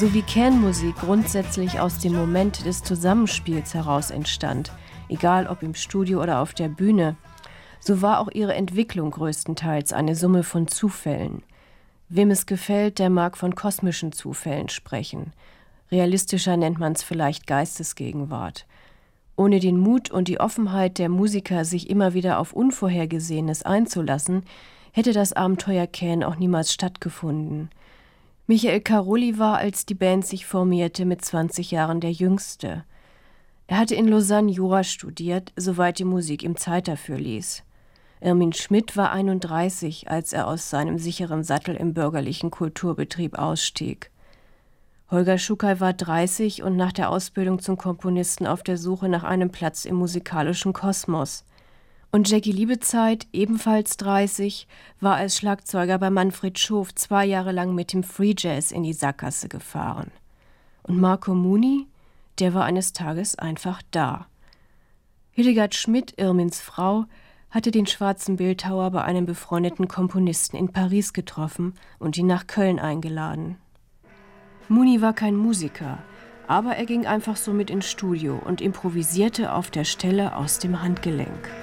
So wie Can-Musik grundsätzlich aus dem Moment des Zusammenspiels heraus entstand, egal ob im Studio oder auf der Bühne, so war auch ihre Entwicklung größtenteils eine Summe von Zufällen. Wem es gefällt, der mag von kosmischen Zufällen sprechen. Realistischer nennt man es vielleicht Geistesgegenwart. Ohne den Mut und die Offenheit der Musiker, sich immer wieder auf Unvorhergesehenes einzulassen, hätte das Abenteuer Can auch niemals stattgefunden. Michael Carolli war, als die Band sich formierte, mit 20 Jahren der Jüngste. Er hatte in Lausanne Jura studiert, soweit die Musik ihm Zeit dafür ließ. Irmin Schmidt war 31, als er aus seinem sicheren Sattel im bürgerlichen Kulturbetrieb ausstieg. Holger Schuckey war 30 und nach der Ausbildung zum Komponisten auf der Suche nach einem Platz im musikalischen Kosmos. Und Jackie Liebezeit, ebenfalls 30, war als Schlagzeuger bei Manfred Schof 2 Jahre lang mit dem Free Jazz in die Sackgasse gefahren. Und Marco Muni, der war eines Tages einfach da. Hildegard Schmidt, Irmins Frau, hatte den schwarzen Bildhauer bei einem befreundeten Komponisten in Paris getroffen und ihn nach Köln eingeladen. Muni war kein Musiker, aber er ging einfach so mit ins Studio und improvisierte auf der Stelle aus dem Handgelenk.